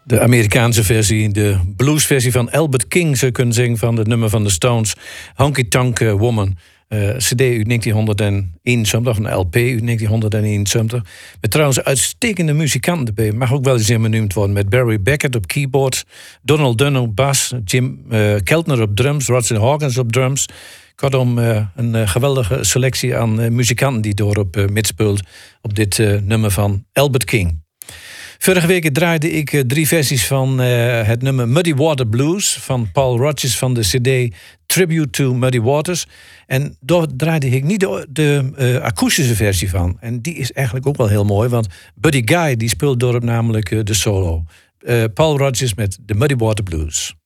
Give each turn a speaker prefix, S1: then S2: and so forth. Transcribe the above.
S1: De Amerikaanse versie, de bluesversie van Albert King, zou kunnen zingen, van het nummer van de Stones, Honky Tonk Woman. CD uit 1971, of een LP uit 1971. Met trouwens uitstekende muzikanten erbij. Mag ook wel eens in benoemd worden. Met Barry Beckett op keyboard, Donald Dunn op bas, Jim Keltner op drums, Roger Hawkins op drums. Kortom, een geweldige selectie aan muzikanten die doorop mitspeelt op dit nummer van Albert King. Vorige week draaide ik 3 versies van het nummer Muddy Water Blues van Paul Rodgers van de CD Tribute to Muddy Waters. En daar draaide ik niet de akoestische versie van. En die is eigenlijk ook wel heel mooi, want Buddy Guy die speelt doorop namelijk de solo. Paul Rodgers met de Muddy Water Blues.